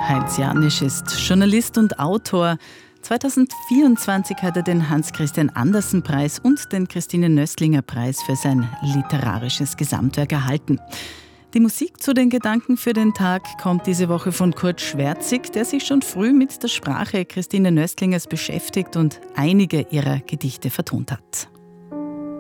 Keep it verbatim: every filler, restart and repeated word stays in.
Heinz Janisch ist Journalist und Autor. zweitausendvierundzwanzig hat er den Hans-Christian-Andersen-Preis und den Christine-Nöstlinger-Preis für sein literarisches Gesamtwerk erhalten. Die Musik zu den Gedanken für den Tag kommt diese Woche von Kurt Schwerzig, der sich schon früh mit der Sprache Christine Nöstlingers beschäftigt und einige ihrer Gedichte vertont hat.